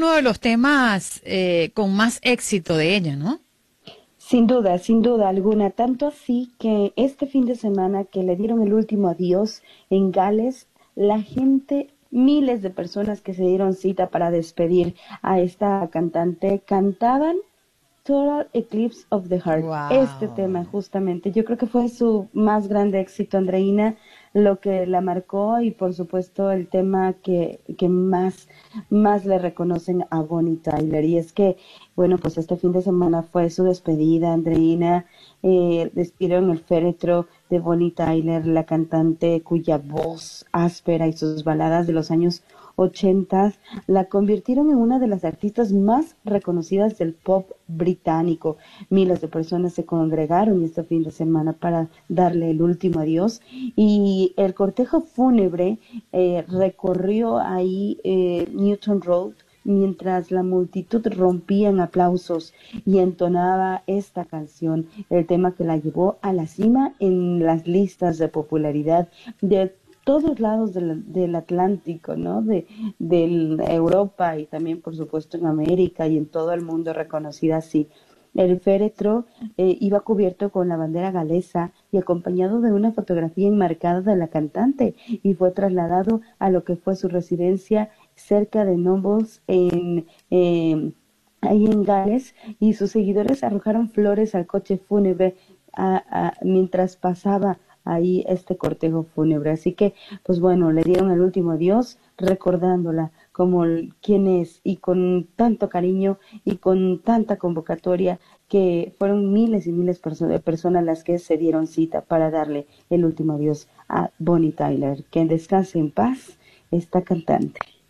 uno de los temas con más éxito de ella, ¿no? Sin duda alguna, tanto así que este fin de semana que le dieron el último adiós en Gales, la gente, miles de personas que se dieron cita para despedir a esta cantante, cantaban Total Eclipse of the Heart. Este tema Wow. justamente, yo creo que fue su más grande éxito, Andreina, lo que la marcó y por supuesto el tema que más le reconocen a Bonnie Tyler. Y es que, bueno, pues este fin de semana fue su despedida, Andreina, despidieron el féretro de Bonnie Tyler, la cantante cuya voz áspera y sus baladas de los años 80 la convirtieron en una de las artistas más reconocidas del pop británico. Miles de personas se congregaron este fin de semana para darle el último adiós y el cortejo fúnebre recorrió ahí Newton Road mientras la multitud rompía en aplausos y entonaba esta canción, el tema que la llevó a la cima en las listas de popularidad de todos lados del Atlántico, ¿no? De Europa y también, por supuesto, en América y en todo el mundo reconocida así. El féretro iba cubierto con la bandera galesa y acompañado de una fotografía enmarcada de la cantante y fue trasladado a lo que fue su residencia cerca de Nobles ahí en Gales, y sus seguidores arrojaron flores al coche fúnebre mientras pasaba ahí este cortejo fúnebre. Así que, pues bueno, le dieron el último adiós recordándola como quien es y con tanto cariño y con tanta convocatoria que fueron miles y miles de personas las que se dieron cita para darle el último adiós a Bonnie Tyler. Que descanse en paz esta cantante.